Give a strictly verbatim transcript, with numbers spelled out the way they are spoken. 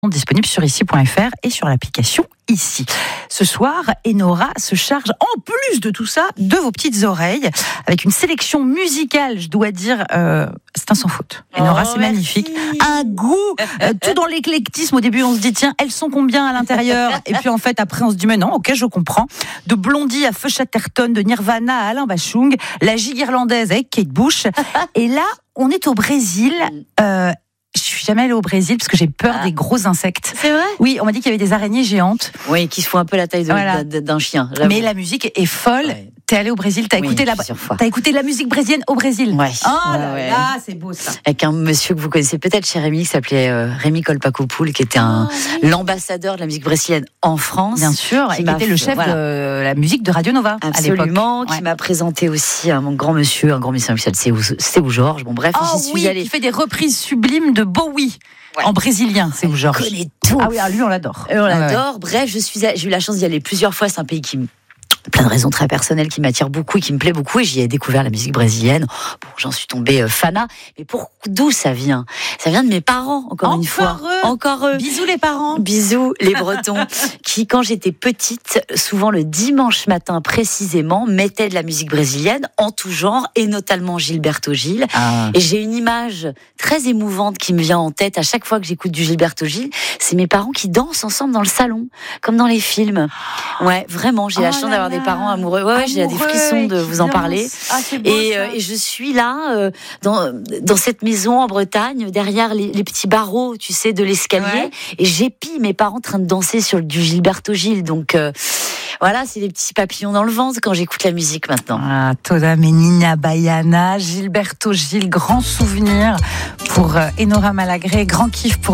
Disponible sur ici point f r et sur l'application Ici. Ce soir, Enora se charge, en plus de tout ça, de vos petites oreilles, avec une sélection musicale, je dois dire, euh, c'est un sans faute. Enora, oh, c'est merci. magnifique. Un goût, euh, tout dans l'éclectisme. Au début, on se dit, tiens, elles sont combien à l'intérieur? Et puis en fait, après, on se dit, mais non, ok, je comprends. De Blondie à Feu Chatterton, de Nirvana à Alain Bachung, la gigue irlandaise avec Kate Bush. Et là, on est au Brésil. Euh, Je suis jamais allée au Brésil parce que j'ai peur ah. des gros insectes. C'est vrai ? Oui, on m'a dit qu'il y avait des araignées géantes. Oui, qui se font un peu la taille de, voilà. d'un chien. J'avoue. Mais la musique est folle. Ouais. T'es allée au Brésil, t'as, oui, écouté la... t'as écouté la musique brésilienne au Brésil. Ouais. Oh là ouais, ouais. là, c'est beau ça. Avec un monsieur que vous connaissez peut-être chez Rémi, qui s'appelait euh, Rémi Colpacopoul, qui était un, oh, oui. l'ambassadeur de la musique brésilienne en France. Bien sûr, qui, qui était le chef voilà. de la musique de Radio Nova. Absolument, à l'époque. Qui ouais. m'a présenté aussi à mon grand monsieur, un grand monsieur Michel Séou Georges. Bon bref, oh, j'y suis oui, allée. Qui fait des reprises sublimes de Bowie. Ouais. En brésilien, c'est où Georges. Il connaît tout. Ah oui, alors lui on l'adore. Et on l'adore. Ouais, ouais. Bref, je suis, j'ai eu la chance d'y aller plusieurs fois. C'est un pays qui me plein de raisons très personnelles qui m'attirent beaucoup et qui me plaît beaucoup, et j'y ai découvert la musique brésilienne. Bon, j'en suis tombée euh, fana. Mais pour d'où ça vient ? Ça vient de mes parents, encore, encore une fois. Eux. Encore eux. Bisous les parents. Bisous les Bretons, qui, quand j'étais petite, souvent le dimanche matin précisément, mettaient de la musique brésilienne en tout genre, et notamment Gilberto Gil. Ah. Et j'ai une image très émouvante qui me vient en tête à chaque fois que j'écoute du Gilberto Gil. C'est mes parents qui dansent ensemble dans le salon, comme dans les films. Ouais, vraiment, j'ai oh la chance d'avoir des parents amoureux. Ouais, ouais, j'ai des frissons de vous en parler. Ah, c'est beau, et, euh, et je suis là, euh, dans, dans cette maison en Bretagne, derrière les, les petits barreaux, tu sais, de l'escalier. Ouais. Et j'épie mes parents en train de danser sur du Gilberto Gil. Donc, euh, voilà, c'est des petits papillons dans le ventre quand j'écoute la musique maintenant. Ah, Toda Menina Baiana, Gilberto Gil, grand souvenir pour Enora Malagré, grand kiff pour